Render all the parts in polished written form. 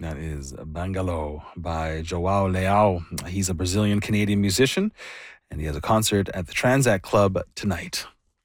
That is Bangalo by Joao Leao. He's a Brazilian Canadian musician, and he has a concert at the Transact Club tonight.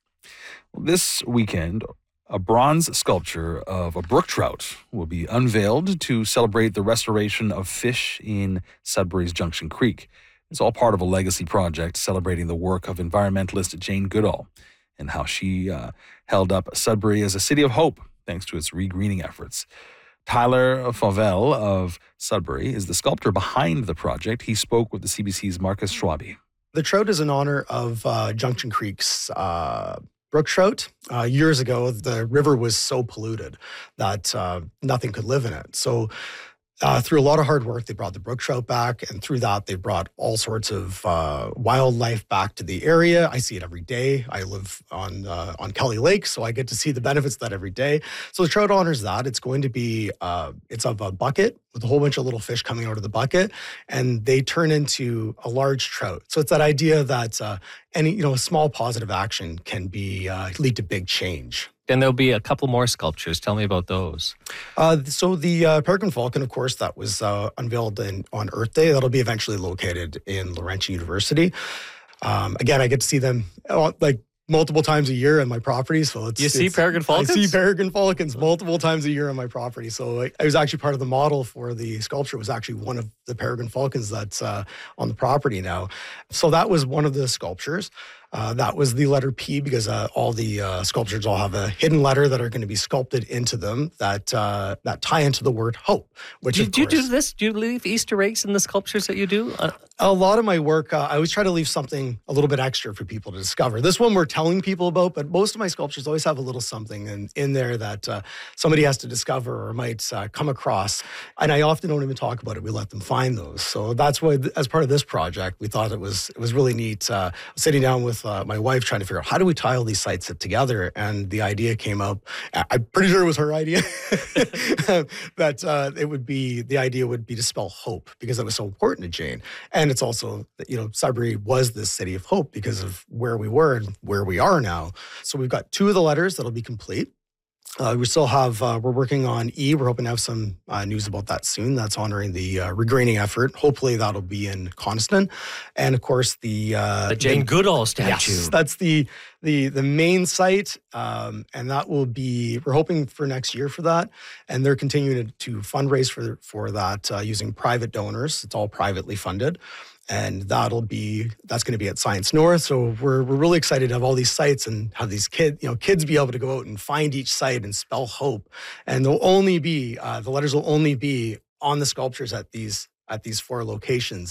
This weekend, a bronze sculpture of a brook trout will be unveiled to celebrate the restoration of fish in Sudbury's Junction Creek. It's all part of a legacy project celebrating the work of environmentalist Jane Goodall and how she held up Sudbury as a city of hope thanks to its regreening efforts. Tyler Fauvel of Sudbury is the sculptor behind the project. He spoke with the CBC's Marcus Schwabe. The trout is in honor of Junction Creek's brook trout. Years ago, the river was so polluted that nothing could live in it. So through a lot of hard work, they brought the brook trout back, and through that, they brought all sorts of wildlife back to the area. I see it every day. I live on Kelly Lake, so I get to see the benefits of that every day. So the trout honors that. It's going to be, it's of a bucket with a whole bunch of little fish coming out of the bucket, and they turn into a large trout. So it's that idea that any small positive action can be lead to big change. And there'll be a couple more sculptures. Tell me about those. So the Peregrine Falcon, of course, that was unveiled on Earth Day. That'll be eventually located in Laurentian University. Again, I get to see them multiple times a year on my property. So you see Peregrine Falcons? I see Peregrine Falcons multiple times a year on my property. So I was actually part of the model for the sculpture. Was actually one of the Peregrine Falcons that's on the property now. So that was one of the sculptures. That was the letter P because all the sculptures all have a hidden letter that are going to be sculpted into them that tie into the word hope. Which do you do this? Do you leave Easter eggs in the sculptures that you do? A lot of my work, I always try to leave something a little bit extra for people to discover. This one we're telling people about, but most of my sculptures always have a little something in there that somebody has to discover or might come across. And I often don't even talk about it. We let them find those. So that's why, as part of this project, we thought it was really neat. Sitting down with my wife trying to figure out how do we tie all these sites together, and the idea came up. I'm pretty sure it was her idea that the idea would be to spell hope because that was so important to Jane, and it's also Sudbury was this city of hope because of where we were and where we are now. So we've got two of the letters that'll be complete. We still have, we're working on E. We're hoping to have some news about that soon. That's honoring the regreening effort. Hopefully that'll be in Coniston. And of course, the Jane Goodall statue. Yes, that's the main site. And that will be, we're hoping for next year for that. And they're continuing to fundraise for that using private donors. It's all privately funded. And that's going to be at Science North. So we're really excited to have all these sites and have these kids be able to go out and find each site and spell hope. And they'll only be, the letters will only be on the sculptures at these 4 locations.